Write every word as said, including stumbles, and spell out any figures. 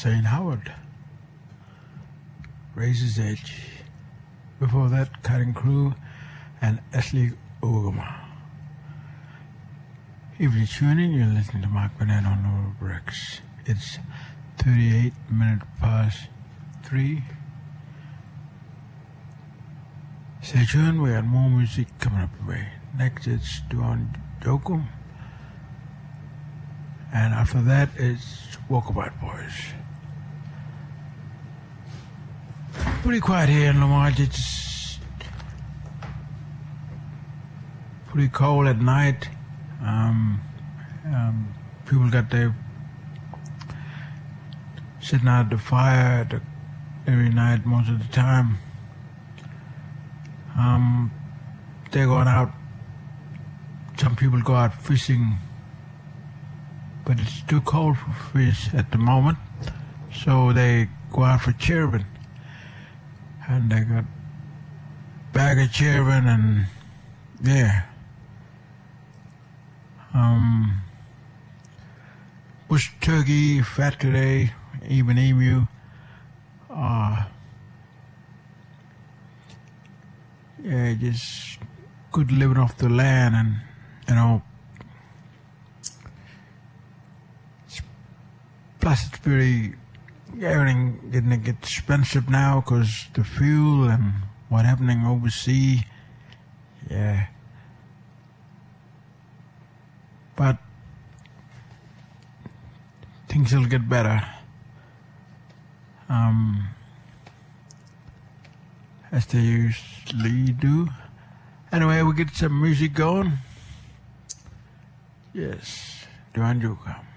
Saint Howard, Razor's Edge. Before that, Cutting Crew and Ashley Ogama. If you're tuning, you're listening to Mark Burnett on Lower Bricks. It's thirty-eight minutes past three. Stay tuned, we got more music coming up the way. Next, it's Duane Jokum. And after that, it's Walkabout Boys. Pretty quiet here in Lamar. It's pretty cold at night. Um, um, people got their sitting out the fire the, every night most of the time. Um, they're going out. Some people go out fishing, but it's too cold for fish at the moment, so they go out for cherubim. And they got bag of cherubim and yeah. Um, bush turkey, fat today, even emu. Uh, yeah, just good living off the land, and you know, it's, plus it's very, everything getting get expensive now because the fuel and what happening overseas. Yeah. But things will get better. Um, as they usually do. Anyway, we get some music going. Yes, Duane Jokum.